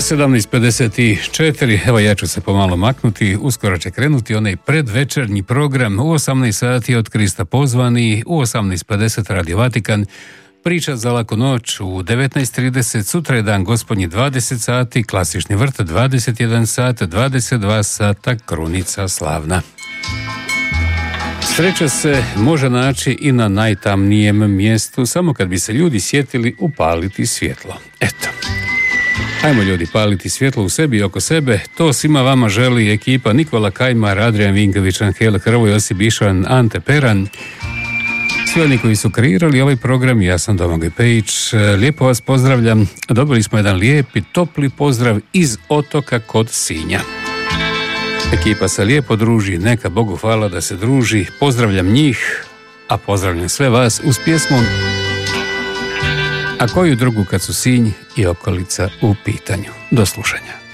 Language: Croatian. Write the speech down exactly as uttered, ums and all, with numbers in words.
sedamnaest pedeset četiri, evo ja ću se pomalo maknuti, uskoro će krenuti onaj predvečernji program u osamnaest sati od Krista pozvani, u osamnaest pedeset Radio Vatikan, priča za laku noć u devetnaest trideset, sutra je dan gospodnji dvadeset sati, klasični vrt dvadeset jedan sat, dvadeset dva sata, krunica slavna. Sreća se može naći i na najtamnijem mjestu, samo kad bi se ljudi sjetili upaliti svjetlo. Eto. Ajmo ljudi paliti svjetlo u sebi i oko sebe, to svima vama želi ekipa Nikola Kajmar, Adrian Vinković, Angela Hrvoj, Josip Bišan, Ante Peran, svi oni koji su kreirali ovaj program. Ja sam Domagoj Pejić, lijepo vas pozdravljam, dobili smo jedan lijepi, topli pozdrav iz otoka kod Sinja. Ekipa se lijepo druži, neka Bogu hvala da se druži, pozdravljam njih, a pozdravljam sve vas uz pjesmom A koju drugu kad su Sinj i okolica u pitanju. Do slušanja.